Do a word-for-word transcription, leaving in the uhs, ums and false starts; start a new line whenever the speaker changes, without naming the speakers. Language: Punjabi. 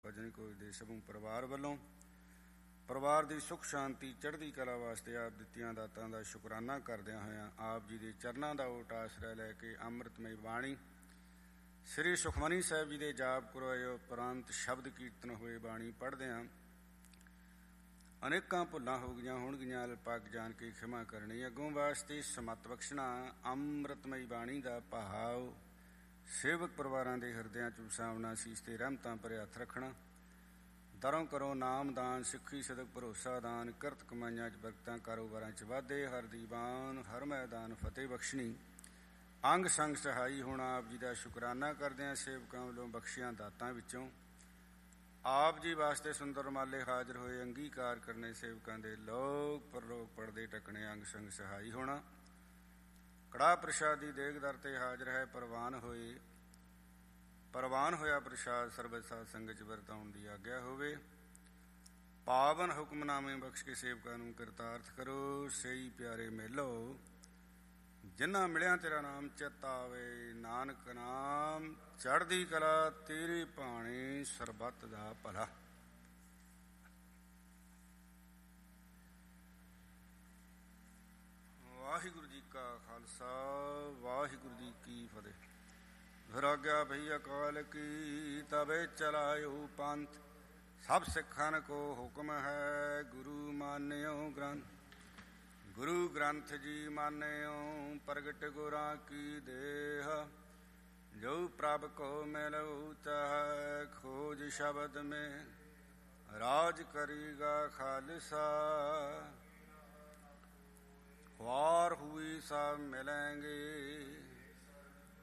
ਭਜਨ ਕੋਈ ਦੇ ਸਭੂ ਪਰਿਵਾਰ ਵੱਲੋਂ ਪਰਿਵਾਰ ਦੀ ਸੁੱਖ ਸ਼ਾਂਤੀ ਚੜ੍ਹਦੀ ਕਲਾ ਵਾਸਤੇ ਆਪ ਦਿੱਤੀਆਂ ਦਾਤਾਂ ਦਾ ਸ਼ੁਕਰਾਨਾ ਕਰਦਿਆਂ ਹੋਇਆਂ ਆਪ ਜੀ ਦੇ ਚਰਨਾਂ ਦਾ ਓਟ ਆਸਰਾ ਲੈ ਕੇ ਅੰਮ੍ਰਿਤਮਈ ਬਾਣੀ ਸ੍ਰੀ ਸੁਖਮਨੀ ਸਾਹਿਬ ਜੀ ਦੇ ਜਾਪ ਕਰਵਾਏ ਉਪਰੰਤ ਸ਼ਬਦ ਕੀਰਤਨ ਹੋਏ ਬਾਣੀ ਪੜ੍ਹਦਿਆਂ ਅਨੇਕਾਂ ਭੁੱਲਾਂ ਹੋ ਗਈਆਂ ਹੋਣਗੀਆਂ, ਅਲਪੱਗ ਜਾਣ ਕੇ ਖਿਮਾ ਕਰਨੀ। ਅੱਗੋਂ ਵਾਸਤੇ ਸਮੱਤ ਬਖਸ਼ਣਾ। ਅੰਮ੍ਰਿਤਮਈ ਬਾਣੀ ਦਾ ਭਾਵ ਸੇਵਕ ਪਰਿਵਾਰਾਂ ਦੇ ਹਿਰਦਿਆਂ 'ਚ ਵਸਾਵਣਾ, ਸੀਸ 'ਤੇ ਰਹਿਮਤਾਂ ਭਰੇ ਹੱਥ ਰੱਖਣਾ। ਦਰੋਂ ਕਰੋ ਨਾਮ ਦਾਨ, ਸਿੱਖੀ ਸਦਕ ਭਰੋਸਾ ਦਾਨ, ਕਿਰਤ ਕਮਾਈਆਂ 'ਚ ਬਰਕਤਾਂ, ਕਾਰੋਬਾਰਾਂ 'ਚ ਵਾਧੇ, ਹਰ ਦੀਵਾਨ ਹਰ ਮੈਦਾਨ ਫਤਿਹ ਬਖਸ਼ਣੀ। ਅੰਗ ਸੰਗ ਸਹਾਈ ਹੋਣਾ। ਆਪ ਜੀ ਦਾ ਸ਼ੁਕਰਾਨਾ ਕਰਦਿਆਂ ਸੇਵਕਾਂ ਵੱਲੋਂ ਬਖਸ਼ੀਆਂ ਦਾਤਾਂ ਵਿੱਚੋਂ ਆਪ ਜੀ ਵਾਸਤੇ ਸੁੰਦਰ ਮਾਲੇ ਹਾਜ਼ਰ ਹੋਏ, ਅੰਗੀਕਾਰ ਕਰਨੇ ਸੇਵਕਾਂ ਦੇ ਲੋਕ ਪਰਲੋਕ ਪੜਦੇ ਟਕਣੇ। ਅੰਗ ਸੰਗ ਸਹਾਈ ਹੋਣਾ। ਕੜਾਹ ਪ੍ਰਸ਼ਾਦੀ ਦੇਗ ਦਰ 'ਤੇ ਹਾਜ਼ਰ ਹੈ, ਪ੍ਰਵਾਨ ਹੋਏ ਪ੍ਰਵਾਨ ਹੋਇਆ ਪ੍ਰਸ਼ਾਦ ਸਰਬਤ ਸਾਧ ਸੰਗਤ 'ਚ ਵਰਤਾਉਣ ਦੀ ਆਗਿਆ ਹੋਵੇ। ਪਾਵਨ ਹੁਕਮਨਾਮੇ ਬਖਸ਼ ਕੇ ਸੇਵਕਾਂ ਨੂੰ ਕਿਰਤਾਰਥ ਕਰੋ। ਸਹੀ ਪਿਆਰੇ ਮੇਲੋ ਜਿਨ੍ਹਾਂ ਮਿਲਿਆ ਤੇਰਾ ਨਾਮ ਚਿੱਤ ਆਵੇ, ਨਾਨਕ ਨਾਮ ਚੜ੍ਹਦੀ ਕਲਾ ਤੇਰੇ ਭਾਣੇ, ਸਰਬੱਤ ਦਾ ਭਲਾ। ਵਾਹਿਗੁਰੂ ਜੀ ਕਾ ਖਾਲਸਾ, ਵਾਹਿਗੁਰੂ ਜੀ ਕੀ ਫਤਿਹ। ਵਿਰਾਗਿਆ ਭਈ ਅਕਾਲ ਕੀ, ਤਬੇ ਚਲਾਇਓ ਪੰਥ। ਸਭ ਸਿੱਖਨ ਕੋ ਹੁਕਮ ਹੈ, ਗੁਰੂ ਮਾਨਿਓ ਗ੍ਰੰਥ। ਗੁਰੂ ਗ੍ਰੰਥ ਜੀ ਮਾਨਿਓ, ਪ੍ਰਗਟ ਗੁਰਾਂ ਕੀ ਦੇਹ। ਜੋ ਪ੍ਰਭ ਕੋ ਮਿਲਉ ਚਾਹੈ, ਖੋਜ ਸ਼ਬਦ ਮੇਂ ਰਾਜ ਕਰੀਗਾ ਖਾਲਸਾ। ਵਾਰ ਹੁਈ ਸਭ ਮਿਲੇਂਗੇ,